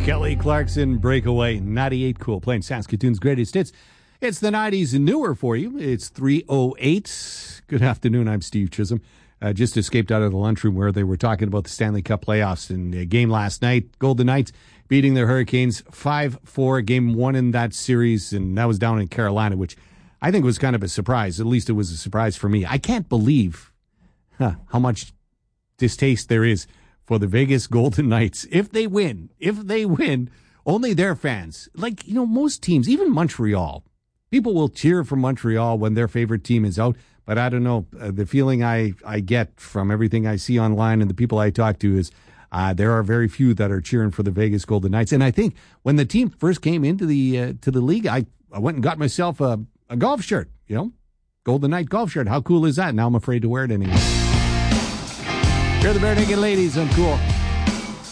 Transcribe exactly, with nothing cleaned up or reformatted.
Kelly Clarkson, Breakaway, ninety-eight Cool, playing Saskatoon's greatest hits. It's the nineties and newer for you. It's three oh eight. Good afternoon, I'm Steve Chisholm. Uh, just escaped out of the lunchroom where they were talking about the Stanley Cup playoffs and a game last night. Golden Knights beating the Hurricanes five four, game one in that series, and that was down in Carolina, which I think was kind of a surprise. At least it was a surprise for me. I can't believe huh, how much distaste there is for the Vegas Golden Knights. If they win, if they win, only their fans, like, you know, most teams, even Montreal, people will cheer for Montreal when their favorite team is out. But I don't know, uh, the feeling I, I get from everything I see online and the people I talk to is uh, there are very few that are cheering for the Vegas Golden Knights. And I think when the team first came into the uh, to the league, I, I went and got myself a, a golf shirt, you know, Golden Knight golf shirt. How cool is that? Now I'm afraid to wear it anymore. You're the Bare Naked Ladies on Cool.